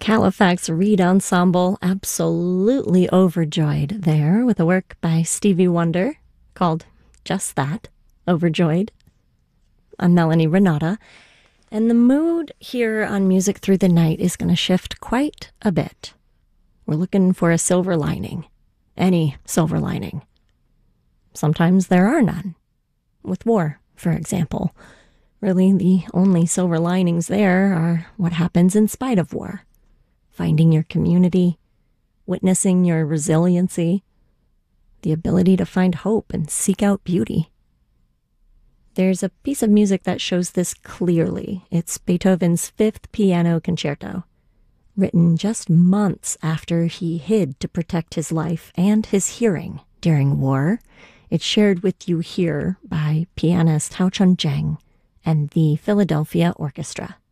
Califax Reed Ensemble, absolutely overjoyed there with a work by Stevie Wonder called just that, Overjoyed. I'm Melanie Renata, and the mood here on Music Through the Night is going to shift quite a bit. We're looking for a silver lining, any silver lining. Sometimes there are none. With war, for example. Really, the only silver linings there are what happens in spite of war. Finding your community, witnessing your resiliency, the ability to find hope and seek out beauty. There's a piece of music that shows this clearly. It's Beethoven's Fifth Piano Concerto, written just months after he hid to protect his life and his hearing during war. It's shared with you here by pianist Hao Chun-jang and the Philadelphia Orchestra.